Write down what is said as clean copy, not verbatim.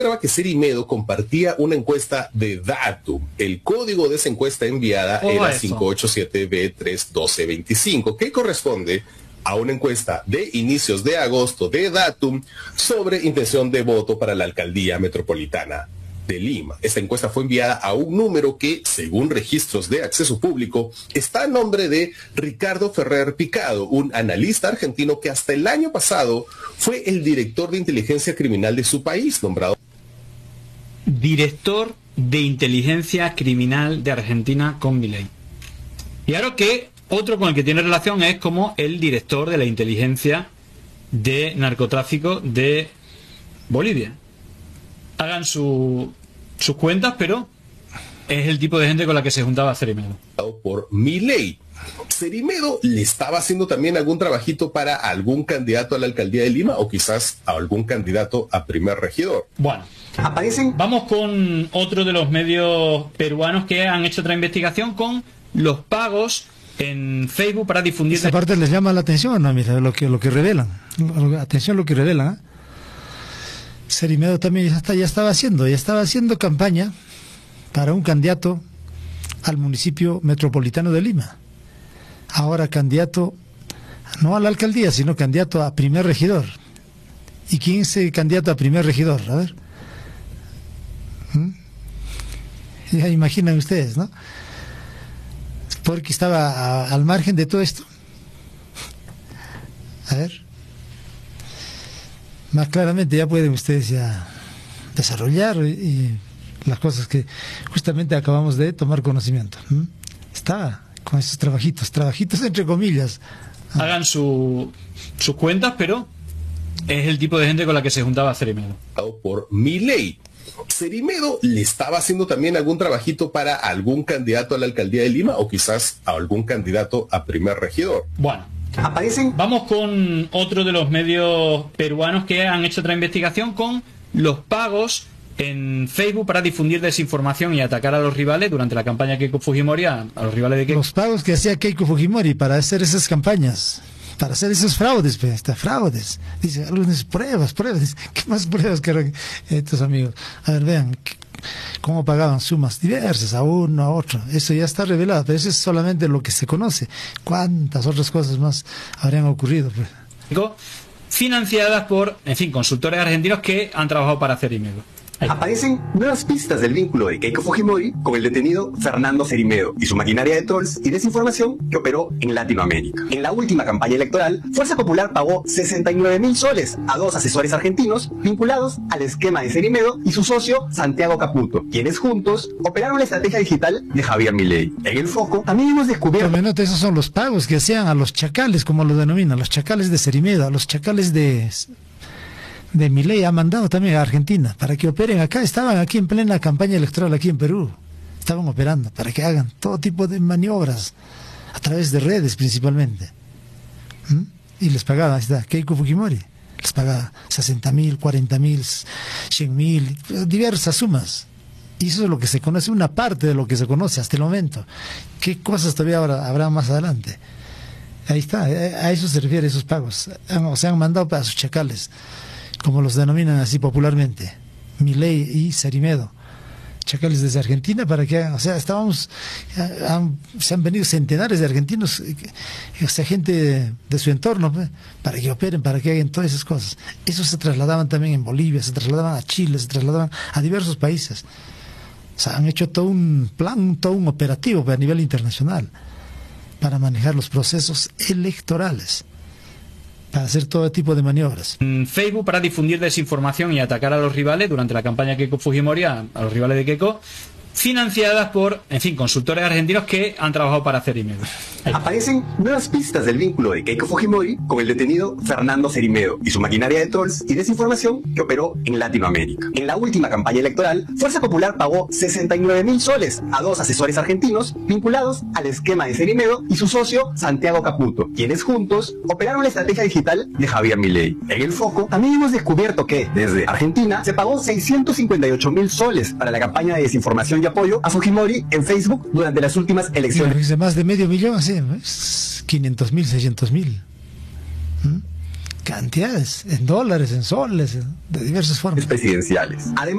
Que Cerimedo compartía una encuesta de Datum. El código de esa encuesta enviada era 587B31225, que corresponde a una encuesta de inicios de agosto de Datum sobre intención de voto para la alcaldía metropolitana de Lima. Esta encuesta fue enviada a un número que, según registros de acceso público, está a nombre de Ricardo Ferrer Picado, un analista argentino que hasta el año pasado fue el director de inteligencia criminal de su país, nombrado director de inteligencia criminal de Argentina con Milei. Y ahora que otro con el que tiene relación es como el director de la inteligencia de narcotráfico de Bolivia. Hagan sus cuentas, pero es el tipo de gente con la que se juntaba Cerimedo. Por Milei. ¿Cerimedo le estaba haciendo también algún trabajito para algún candidato a la alcaldía de Lima o quizás a algún candidato a primer regidor? Bueno, vamos con otro de los medios peruanos que han hecho otra investigación con los pagos en Facebook para difundir... Esta parte les llama la atención, ¿no? Mira, lo que revelan. Atención lo que revelan, ¿eh? Cerimedo también ya estaba haciendo campaña para un candidato al municipio metropolitano de Lima. Ahora candidato, no a la alcaldía, sino candidato a primer regidor. ¿Y quién es el candidato a primer regidor? A ver. Ya imaginan ustedes, ¿no? Porque estaba al margen de todo esto. A ver. Más claramente ya pueden ustedes ya desarrollar y las cosas que justamente acabamos de tomar conocimiento. Está con esos trabajitos entre comillas. Hagan sus cuentas, pero es el tipo de gente con la que se juntaba Cerimedo. Por Milei. ¿Cerimedo le estaba haciendo también algún trabajito para algún candidato a la alcaldía de Lima o quizás a algún candidato a primer regidor? Bueno, vamos con otro de los medios peruanos que han hecho otra investigación con los pagos en Facebook para difundir desinformación y atacar a los rivales durante la campaña Keiko Fujimori, a los rivales de Keiko. Los pagos que hacía Keiko Fujimori para hacer esas campañas, para hacer esos fraudes, pues, fraudes. Dice, algunas pruebas. Dice, ¿qué más pruebas que estos amigos? A ver, vean cómo pagaban sumas diversas a uno, a otro. Eso ya está revelado, pero eso es solamente lo que se conoce. ¿Cuántas otras cosas más habrían ocurrido? Pues? Financiadas por, en fin, consultores argentinos que han trabajado para Cerimedo. Aparecen nuevas pistas del vínculo de Keiko Fujimori con el detenido Fernando Cerimedo y su maquinaria de trolls y desinformación que operó en Latinoamérica. En la última campaña electoral, Fuerza Popular pagó 69.000 soles a dos asesores argentinos vinculados al esquema de Cerimedo y su socio Santiago Caputo, quienes juntos operaron la estrategia digital de Javier Milei. En el foco también hemos descubierto... Pero nota, esos son los pagos que hacían a los chacales, como lo denominan, los chacales de Cerimedo, a los chacales de Milei. Ha mandado también a Argentina para que operen acá. Estaban aquí en plena campaña electoral aquí en Perú, estaban operando para que hagan todo tipo de maniobras a través de redes principalmente. Y les pagaba, ahí está, Keiko Fujimori les pagaba 60.000, 40.000, 100.000, diversas sumas. Y eso es lo que se conoce, una parte de lo que se conoce hasta el momento. ¿Qué cosas todavía habrá más adelante? Ahí está, a eso se refiere esos pagos. Se han mandado para sus chacales, como los denominan así popularmente, Milei y Cerimedo, chacales desde Argentina, para que hagan, o sea, se han venido centenares de argentinos, o sea, gente de su entorno, para que operen, para que hagan todas esas cosas. Eso se trasladaban también en Bolivia, se trasladaban a Chile, se trasladaban a diversos países. O sea, han hecho todo un plan, todo un operativo a nivel internacional para manejar los procesos electorales, para hacer todo tipo de maniobras. En Facebook para difundir desinformación y atacar a los rivales durante la campaña Keiko Fujimori, a los rivales de Keiko, financiadas por, en fin, consultores argentinos que han trabajado para Cerimedo. Aparecen nuevas pistas del vínculo de Keiko Fujimori con el detenido Fernando Cerimedo y su maquinaria de trolls y desinformación que operó en Latinoamérica. En la última campaña electoral, Fuerza Popular pagó 69.000 soles a dos asesores argentinos vinculados al esquema de Cerimedo y su socio Santiago Caputo, quienes juntos operaron la estrategia digital de Javier Milei. En el foco también hemos descubierto que, desde Argentina, se pagó 658.000 soles para la campaña de desinformación y apoyo a Fujimori en Facebook durante las últimas elecciones. De más de medio millón, así, 500.000, 600.000. cantidades, en dólares, en soles, de diversas formas. Presidenciales. Además,